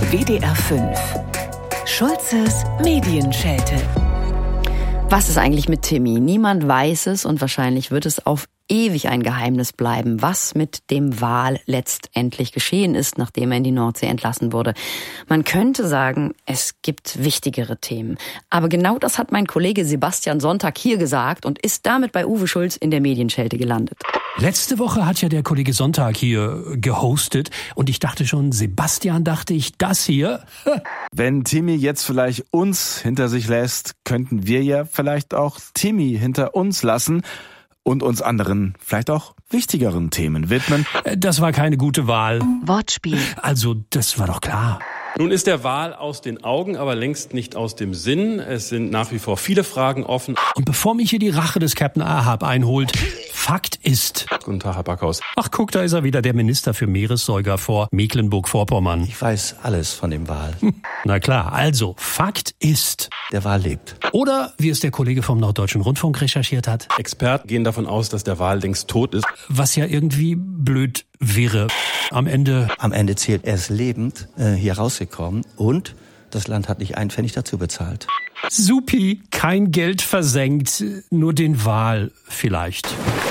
WDR 5. Schulzes Medienschelte. Was ist eigentlich mit Timmy? Niemand weiß es und wahrscheinlich wird es auf ewig ein Geheimnis bleiben, was mit dem Wal letztendlich geschehen ist, nachdem er in die Nordsee entlassen wurde. Man könnte sagen, es gibt wichtigere Themen. Aber genau das hat mein Kollege Sebastian Sonntag hier gesagt und ist damit bei Uwe Schulz in der Medienschelte gelandet. Letzte Woche hat ja der Kollege Sonntag hier gehostet und ich dachte schon, Sebastian, dachte ich, das hier? Wenn Timmy jetzt vielleicht uns hinter sich lässt, könnten wir ja vielleicht auch Timmy hinter uns lassen und uns anderen, vielleicht auch wichtigeren Themen widmen. Das war keine gute Wahl. Wortspiel. Also, das war doch klar. Nun ist der Wal aus den Augen, aber längst nicht aus dem Sinn. Es sind nach wie vor viele Fragen offen. Und bevor mich hier die Rache des Captain Ahab einholt, Fakt ist... Guten Tag, Herr Backhaus. Ach, guck, da ist er wieder, der Minister für Meeressäuger vor Mecklenburg-Vorpommern. Ich weiß alles von dem Wal. Na klar, also, Fakt ist... Der Wal lebt. Oder, wie es der Kollege vom Norddeutschen Rundfunk recherchiert hat. Experten gehen davon aus, dass der Wal längst tot ist. Was ja irgendwie blöd wäre. Am Ende zählt, er ist lebend hier rausgekommen und das Land hat nicht einen Pfennig dazu bezahlt. Supi, kein Geld versenkt, nur den Wal vielleicht.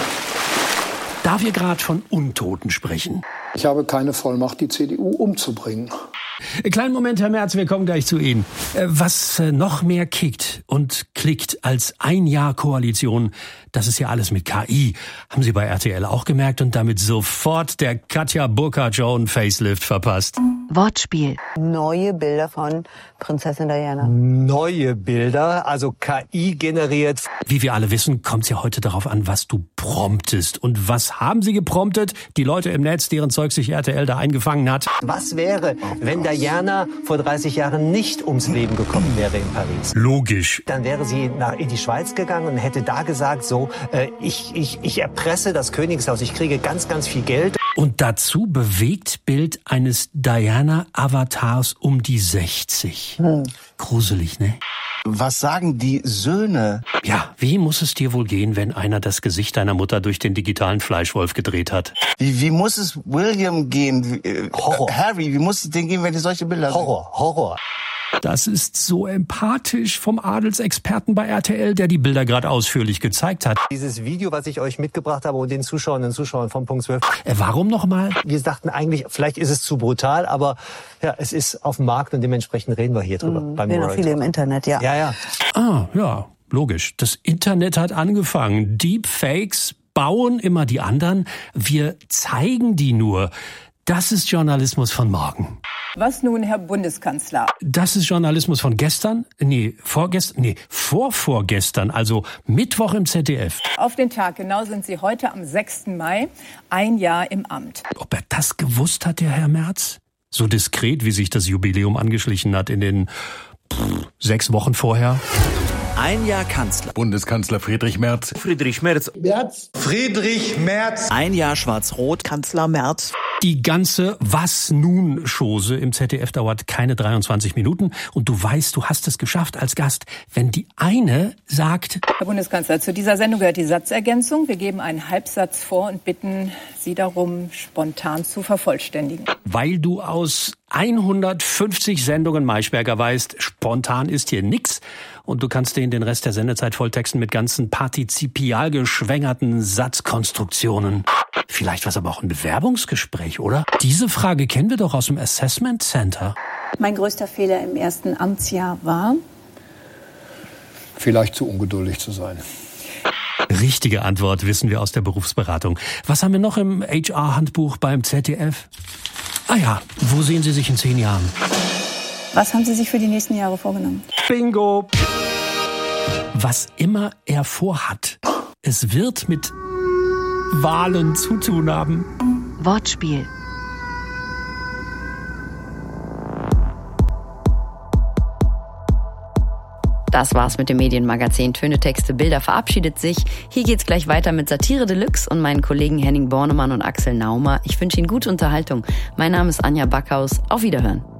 Da wir gerade von Untoten sprechen. Ich habe keine Vollmacht, die CDU umzubringen. Kleinen Moment, Herr Merz, wir kommen gleich zu Ihnen. Was noch mehr kickt und klickt als ein Jahr Koalition, das ist ja alles mit KI. Haben Sie bei RTL auch gemerkt und damit sofort der Katja Burkhardt-Show Facelift verpasst. Wortspiel. Neue Bilder von Prinzessin Diana. Neue Bilder, also KI generiert. Wie wir alle wissen, kommt es ja heute darauf an, was du promptest. Und was haben Sie gepromptet? Die Leute im Netz, deren Zeug sich RTL da eingefangen hat. Was wäre, wenn Diana vor 30 Jahren nicht ums Leben gekommen wäre in Paris? Logisch. Dann wäre sie in die Schweiz gegangen und hätte da gesagt, so, ich erpresse das Königshaus, ich kriege ganz, ganz viel Geld. Und dazu Bewegtbild eines Diana-Avatars um die 60. Gruselig, ne? Was sagen die Söhne? Ja, wie muss es dir wohl gehen, wenn einer das Gesicht deiner Mutter durch den digitalen Fleischwolf gedreht hat? Wie muss es William gehen? Horror. Harry, wie muss es denen gehen, wenn die solche Bilder sehen? Horror. Das ist so empathisch vom Adelsexperten bei RTL, der die Bilder gerade ausführlich gezeigt hat. Dieses Video, was ich euch mitgebracht habe und den Zuschauerinnen und Zuschauern von Punkt 12. Warum nochmal? Wir dachten eigentlich, vielleicht ist es zu brutal, aber ja, es ist auf dem Markt und dementsprechend reden wir hier drüber. Beim noch viele im Internet, ja. Ja. Ah, ja, logisch. Das Internet hat angefangen. Deepfakes bauen immer die anderen. Wir zeigen die nur. Das ist Journalismus von morgen. Was nun, Herr Bundeskanzler? Das ist Journalismus von gestern? Vorvorgestern, also Mittwoch im ZDF. Auf den Tag genau sind Sie heute am 6. Mai, ein Jahr im Amt. Ob er das gewusst hat, der Herr Merz? So diskret, wie sich das Jubiläum angeschlichen hat in den 6 Wochen vorher. Ein Jahr Kanzler. Bundeskanzler Friedrich Merz. Friedrich Merz. Ein Jahr Schwarz-Rot. Kanzler Merz. Die ganze Was-Nun-Chose im ZDF dauert keine 23 Minuten und du weißt, du hast es geschafft als Gast, wenn die eine sagt... Herr Bundeskanzler, zu dieser Sendung gehört die Satzergänzung. Wir geben einen Halbsatz vor und bitten Sie darum, spontan zu vervollständigen. Weil du aus 150 Sendungen Maischberger weißt, spontan ist hier nix und du kannst den Rest der Sendezeit volltexten mit ganzen partizipial geschwängerten Satzkonstruktionen. Vielleicht war es aber auch ein Bewerbungsgespräch, oder? Diese Frage kennen wir doch aus dem Assessment Center. Mein größter Fehler im ersten Amtsjahr war? Vielleicht zu ungeduldig zu sein. Richtige Antwort wissen wir aus der Berufsberatung. Was haben wir noch im HR-Handbuch beim ZDF? Ah ja, wo sehen Sie sich in 10 Jahren? Was haben Sie sich für die nächsten Jahre vorgenommen? Bingo! Was immer er vorhat, es wird mit Wahlen zu tun haben. Wortspiel. Das war's mit dem Medienmagazin Töne, Texte, Bilder verabschiedet sich. Hier geht's gleich weiter mit Satire Deluxe und meinen Kollegen Henning Bornemann und Axel Naumer. Ich wünsche Ihnen gute Unterhaltung. Mein Name ist Anja Backhaus. Auf Wiederhören.